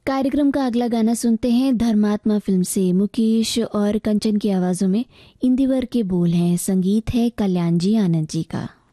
कार्यक्रम का अगला गाना सुनते हैं धर्मात्मा फिल्म से। मुकेश और कंचन की आवाजों में इंदिवर के बोल हैं, संगीत है कल्याण जी आनंद जी का।